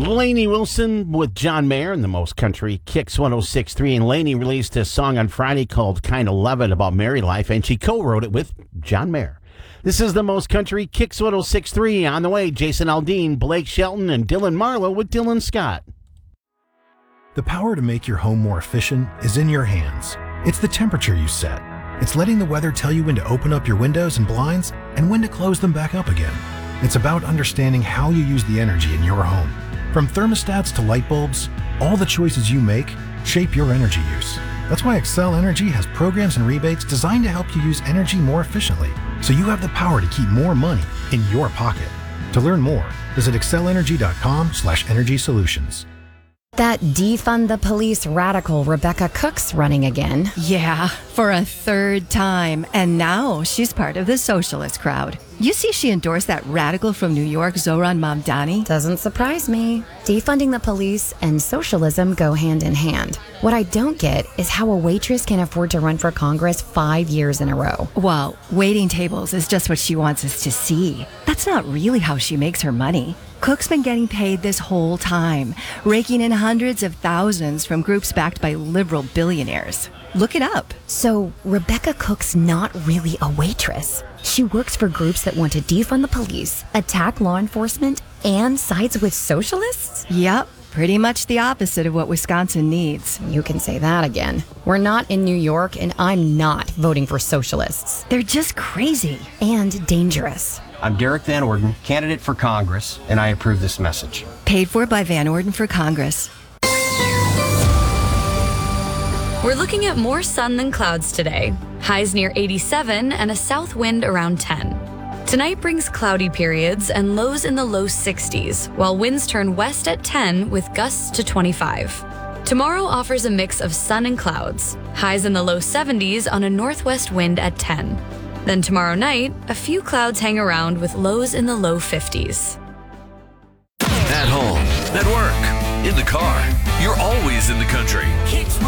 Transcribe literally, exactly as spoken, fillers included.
Lainey Wilson with John Mayer in the Most Country Kicks one oh six point three. And Lainey released a song on Friday called Kinda Love It about married life, and she co-wrote it with John Mayer. This is the Most Country Kicks one oh six point three. On the way, Jason Aldean, Blake Shelton, and Dylan Marlowe with Dylan Scott. The power to make your home more efficient is in your hands. It's the temperature you set. It's letting the weather tell you when to open up your windows and blinds and when to close them back up again. It's about understanding how you use the energy in your home. From thermostats to light bulbs, all the choices you make shape your energy use. That's why Xcel Energy has programs and rebates designed to help you use energy more efficiently, so you have the power to keep more money in your pocket. To learn more, visit xcel energy dot com slash energy solutions. That defund the police radical Rebecca Cook's running again. Yeah, for a third time. And now she's part of the socialist crowd. You see she endorsed that radical from New York, Zohran Mamdani? Doesn't surprise me. Defunding the police and socialism go hand in hand. What I don't get is how a waitress can afford to run for Congress five years in a row. Well, waiting tables is just what she wants us to see. That's not really how she makes her money. Cook's been getting paid this whole time, raking in hundreds of thousands from groups backed by liberal billionaires. Look it up. So Rebecca Cook's not really a waitress. She works for groups that want to defund the police, attack law enforcement, and sides with socialists? Yep, pretty much the opposite of what Wisconsin needs. You can say that again. We're not in New York, and I'm not voting for socialists. They're just crazy. And dangerous. I'm Derek Van Orden, candidate for Congress, and I approve this message. Paid for by Van Orden for Congress. We're looking at more sun than clouds today. Highs near eighty-seven and a south wind around ten. Tonight brings cloudy periods and lows in the low sixties, while winds turn west at ten with gusts to twenty-five. Tomorrow offers a mix of sun and clouds. Highs in the low seventies on a northwest wind at ten. Then tomorrow night, a few clouds hang around with lows in the low fifties. At home, at work, in the car, you're always in the country.